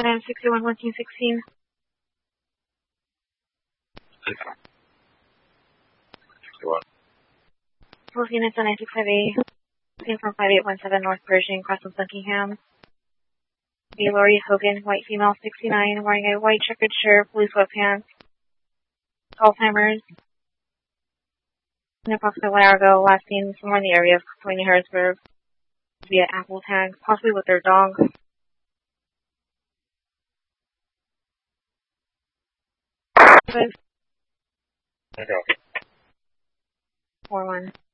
61 1416. 61. Both units on 965A. Seen from 5817 North Pershing, across from Buckingham. B. Lori Hogan, white female, 69, wearing a white checkered shirt, blue sweatpants, Alzheimer's. In approximately 1 hour ago, last seen somewhere in the area of Tony Harrisburg via Apple tags, possibly with their dog. Okay. 4-1.